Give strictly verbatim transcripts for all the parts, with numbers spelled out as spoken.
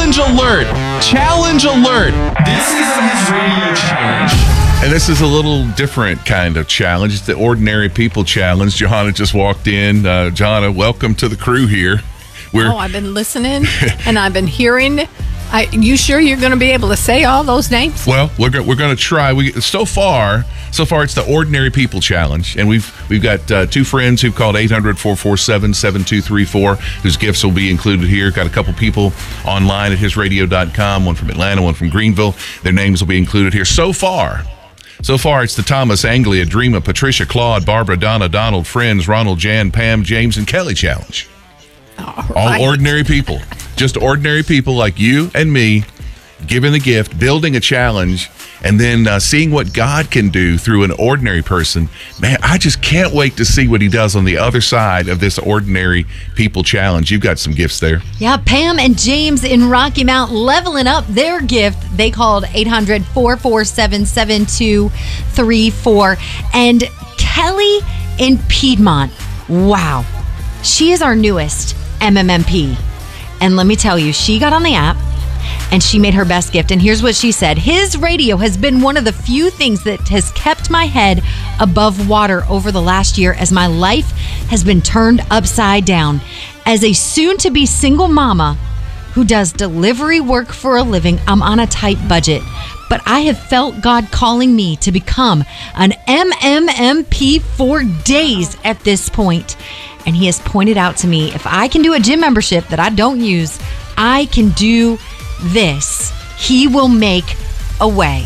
Challenge alert! Challenge alert! This is the His Radio Challenge. And this is a little different kind of challenge. It's the Ordinary People Challenge. Johanna just walked in. Uh, Johanna, welcome to the crew here. We're, oh, I've been listening and I've been hearing. I, you sure you're going to be able to say all those names? Well, we're go- we're going to try. We so far, so far it's the Ordinary People Challenge, and we've we've got uh, two friends who've called eight hundred, four four seven, seven two three four, whose gifts will be included here. Got a couple people online at his radio dot com, one from Atlanta, one from Greenville. Their names will be included here. So far, so far it's the Thomas, Anglia, Dreama, Patricia, Claude, Barbara, Donna, Donald, Friends, Ronald, Jan, Pam, James, and Kelly Challenge. All, All right. ordinary people. Just ordinary people like you and me, giving the gift, building a challenge, and then uh, seeing what God can do through an ordinary person. Man, I just can't wait to see what he does on the other side of this Ordinary People Challenge. You've got some gifts there. Yeah, Pam and James in Rocky Mount leveling up their gift. They called eight hundred, four four seven, seven two three four. And Kelly in Piedmont, wow, she is our newest M M M P. And let me tell you, she got on the app and she made her best gift. And here's what she said. His radio has been one of the few things that has kept my head above water over the last year as my life has been turned upside down. As a soon-to-be single mama who does delivery work for a living, I'm on a tight budget. But I have felt God calling me to become an M M M P for days at this point. And he has pointed out to me, if I can do a gym membership that I don't use, I can do this. He will make a way.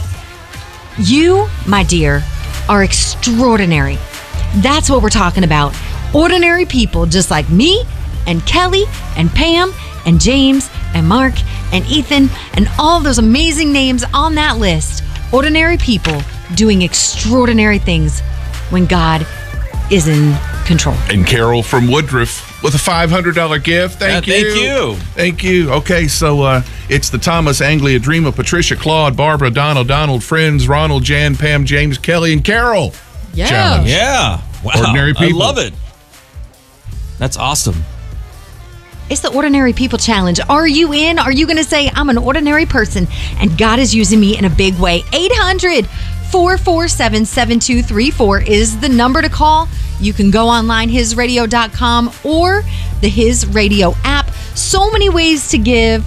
You, my dear, are extraordinary. That's what we're talking about. Ordinary people just like me and Kelly and Pam and James and Mark and Ethan and all those amazing names on that list. Ordinary people doing extraordinary things when God is in control. And Carol from Woodruff with a five hundred dollars gift. Thank Yeah, you. thank you. Thank you. Okay, so uh, it's the Thomas, Anglia, Dreama, Patricia, Claude, Barbara, Donald, Donald, Friends, Ronald, Jan, Pam, James, Kelly, and Carol Yeah. challenge. Yeah. Wow. Ordinary people. I love it. That's awesome. It's the Ordinary People Challenge. Are you in? Are you going to say, I'm an ordinary person and God is using me in a big way? eight hundred, four four seven, seven two three four is the number to call. You can go online, his radio dot com or the His Radio app. So many ways to give,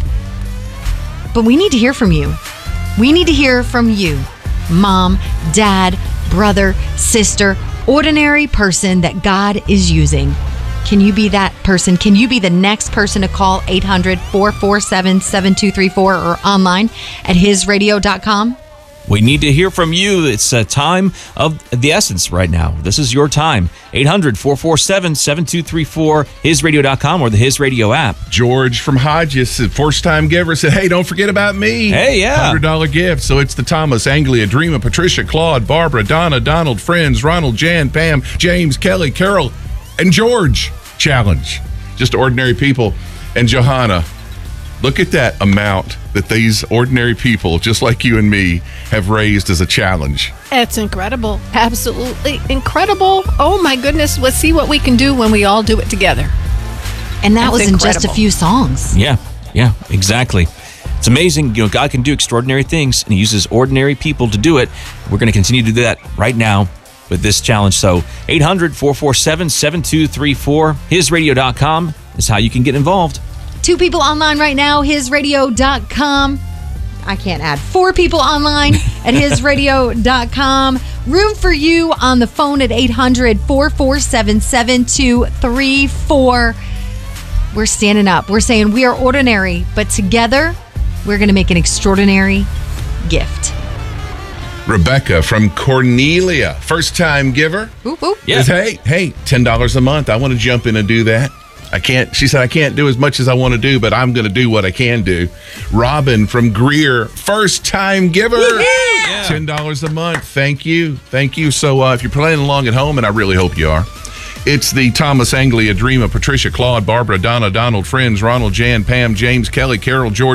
but we need to hear from you. We need to hear from you. Mom, dad, brother, sister, ordinary person that God is using. Can you be that person? Can you be the next person to call eight hundred, four four seven, seven two three four or online at his radio dot com? We need to hear from you. It's a time of the essence right now. This is your time. eight hundred, four four seven, seven two three four, his radio dot com or the His Radio app. George from Hodges, first time giver, said, hey, don't forget about me. Hey, yeah. one hundred dollars gift. So it's the Thomas, Anglia, Dreama, Patricia, Claude, Barbara, Donna, Donald, Friends, Ronald, Jan, Pam, James, Kelly, Carol, and George challenge. Just ordinary people. And Johanna, look at that amount that these ordinary people, just like you and me, have raised as a challenge. It's incredible. Absolutely incredible. Oh, my goodness. Let's see what we can do when we all do it together. And that That's was in just a incredible. few songs. Yeah, yeah, exactly. It's amazing. You know, God can do extraordinary things, and He uses ordinary people to do it. We're going to continue to do that right now with this challenge. So eight hundred, four four seven, seven two three four, his radio dot com is how you can get involved. Two people online right now, his radio dot com. I can't add four people online at his radio dot com. Room for you on the phone at eight hundred, four four seven, seven two three four. We're standing up. We're saying we are ordinary, but together we're going to make an extraordinary gift. Rebecca from Cornelia, first time giver. Whoop, whoop. Yeah. Says, hey, hey, ten dollars a month. I want to jump in and do that. I can't, she said, I can't do as much as I want to do, but I'm going to do what I can do. Robin from Greer, first time giver. Yeah. ten dollars a month. Thank you. Thank you. So uh, if you're playing along at home, and I really hope you are, it's the Thomas, Anglia, Dreama, Patricia, Claude, Barbara, Donna, Donald, Friends, Ronald, Jan, Pam, James, Kelly, Carol, George,